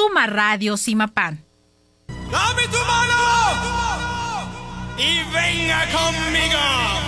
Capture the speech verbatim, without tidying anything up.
Suma Radio Zimapán. ¡Dame tu mano! ¡Y venga conmigo!